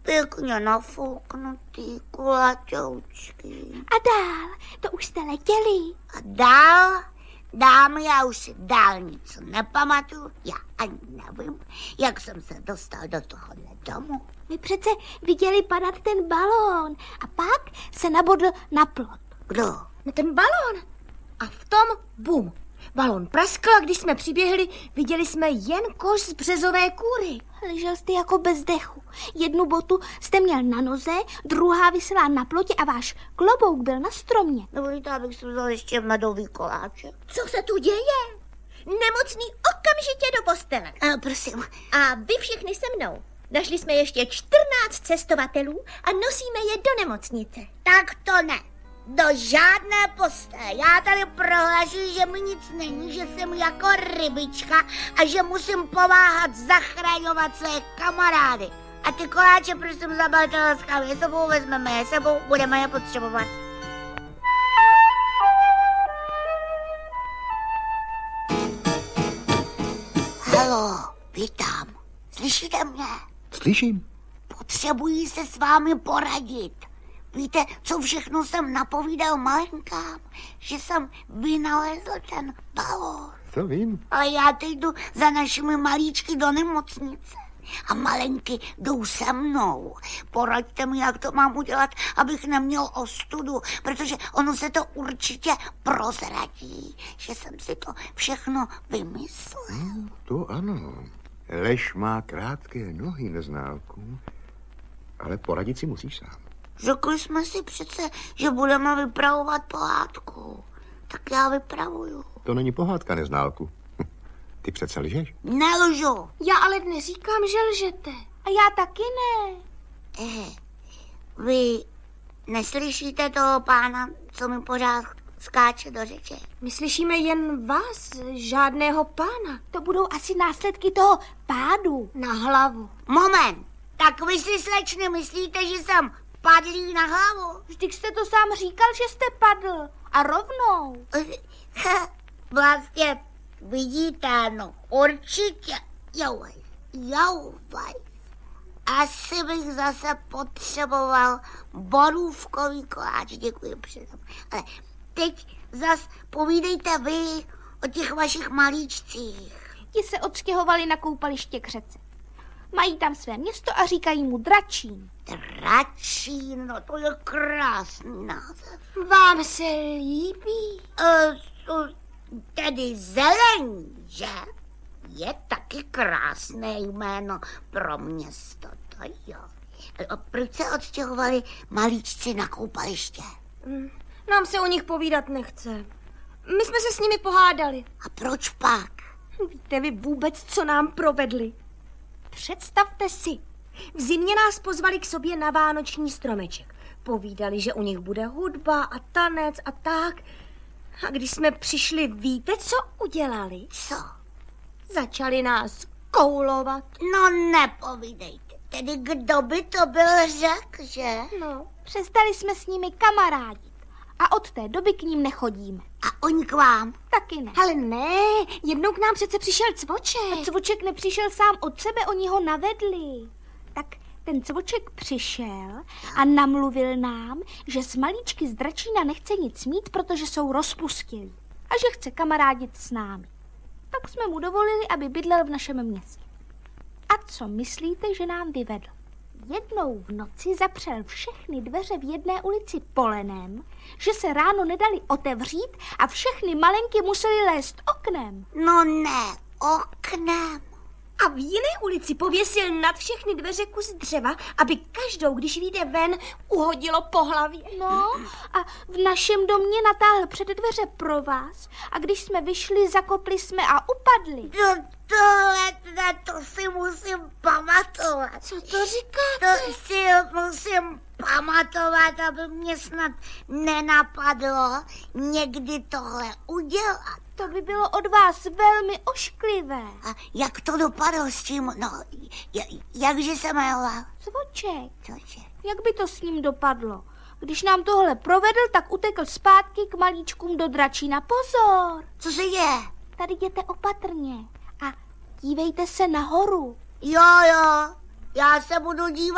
pěkně nafouknutý, kulatoučky. A dál, to už jste letěli. A dál, dámy, já už si dál nic nepamatuju, já ani nevím, jak jsem se dostal do tohohle domu. My přece viděli padat ten balón a pak se nabodl na plot. Kdo? No ten balón. A v tom bum. Balón praskl a když jsme přiběhli, viděli jsme jen koš z březové kůry. Ležel jste jako bez dechu. Jednu botu jste měl na noze, druhá visela na plotě a váš klobouk byl na stromě. Dovolíte, abych si vzal ještě medový koláček? Co se tu děje? Nemocný okamžitě do postele. Prosím. A vy všichni se mnou. Našli jsme ještě 14 cestovatelů a nosíme je do nemocnice. Tak to ne. Do žádné postele. Já tady prohlašuji, že mi nic není, že jsem jako rybička a že musím pomáhat zachraňovat své kamarády. A ty koláče prosím zabalte laskavě sebou, vezmeme je sebou, budeme je potřebovat. Haló, vítám. Slyšíte mě? Slyším. Potřebuji se s vámi poradit. Víte, co všechno jsem napovídal malenkám? Že jsem vynalezl ten balón. To vím. Ale já teď jdu za našimi malíčky do nemocnice. A malenky jdou se mnou. Poraďte mi, jak to mám udělat, abych neměl ostudu, protože ono se to určitě prozradí, že jsem si to všechno vymyslel. To ano. Lež má krátké nohy, neználku, ale poradit si musíš sám. Řekli jsme si přece, že budeme vypravovat pohádku. Tak já vypravuju. To není pohádka, neználku. Ty přece lžeš? Nelžu. Já ale neříkám, že lžete. A já taky ne. Vy neslyšíte toho pána, co mi pořád skáče do řeče? My slyšíme jen vás, žádného pána. To budou asi následky toho pádu. Na hlavu. Moment, tak vy si, slečny, myslíte, že jsem padlý na hlavu? Vždyť jste to sám říkal, že jste padl. A rovnou. Vlastně vidíte, no určitě. Jouvaj. Asi bych zase potřeboval borůvkový koláč. Děkuji předem. Ale teď zas povídejte vy o těch vašich malíčcích. Ti se odstěhovali na koupaliště k řece. Mají tam své město a říkají mu Dračín. Dračín, no to je krásný název. Vám se líbí? Tedy Zelení, že? Je taky krásné jméno pro město, to jo. A proč se odstěhovali malíčci na koupaliště? Nám se o nich povídat nechce. My jsme se s nimi pohádali. A proč pak? Víte vy vůbec, co nám provedli? Představte si, v zimě nás pozvali k sobě na vánoční stromeček. Povídali, že u nich bude hudba a tanec a tak. A když jsme přišli, víte, co udělali? Co? Začali nás koulovat. No nepovídejte. Tedy kdo by to byl řekl, že? No, přestali jsme s nimi kamarádit. A od té doby k ním nechodíme. A oni k vám? Taky ne. Ale ne, jednou k nám přece přišel Cvoček. A Cvoček nepřišel sám od sebe, oni ho navedli. Tak ten Cvoček přišel a namluvil nám, že s malíčky z Dračína nechce nic mít, protože jsou rozpustilí. A že chce kamarádit s námi. Tak jsme mu dovolili, aby bydlel v našem městě. A co myslíte, že nám vyvedl? Jednou v noci zapřel všechny dveře v jedné ulici polenem, že se ráno nedali otevřít a všechny malenky museli lézt oknem. No ne, oknem. A v jiné ulici pověsil nad všechny dveře kus dřeva, aby každou, když vyjde ven, uhodilo po hlavě. No a v našem domě natáhl před dveře pro vás a když jsme vyšli, zakopli jsme a upadli. To si musím pamatovat. Co to říkáte? To si musím pamatovat, aby mě snad nenapadlo někdy tohle udělat. To by bylo od vás velmi ošklivé. A jak to dopadlo s tím? No, jakže se jmenoval? Cvoček. Jak by to s ním dopadlo? Když nám tohle provedl, tak utekl zpátky k malíčkům do Dračína. Pozor! Co se děje? Tady jděte opatrně a dívejte se nahoru. Jo, já se budu dívat.